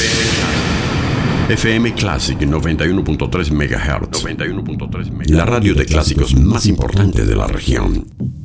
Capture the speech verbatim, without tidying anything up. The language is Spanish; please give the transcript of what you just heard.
F M Classic noventa y uno punto tres megahertz. noventa y uno punto tres megahertz. La radio de clásicos más importante de la región.